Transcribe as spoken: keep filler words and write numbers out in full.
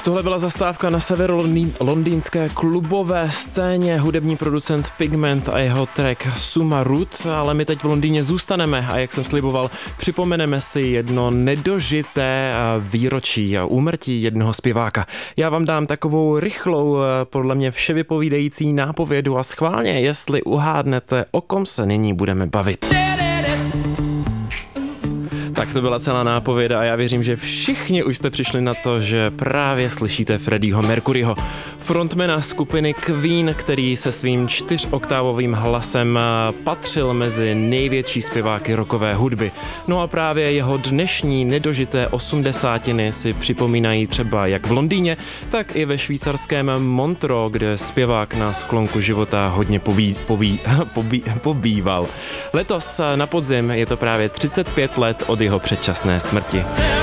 Tohle byla zastávka na severu londýn, londýnské klubové scéně, hudební producent Pigment a jeho track Summa Root, ale my teď v Londýně zůstaneme a jak jsem sliboval, připomeneme si jedno nedožité výročí a úmrtí jednoho zpěváka. Já vám dám takovou rychlou, podle mě vše vypovídající nápovědu a schválně, jestli uhádnete, o kom se nyní budeme bavit. Tak to byla celá nápověda a já věřím, že všichni už jste přišli na to, že právě slyšíte Freddieho Mercuryho, frontmana skupiny Queen, který se svým čtyřoktávovým hlasem patřil mezi největší zpěváky rockové hudby. No a právě jeho dnešní nedožité osmdesátiny si připomínají třeba jak v Londýně, tak i ve švýcarském Montreux, kde zpěvák na sklonku života hodně pobí, pobí, pobí, pobýval. Letos na podzim je to právě třicet pět let od jeho předčasné smrti.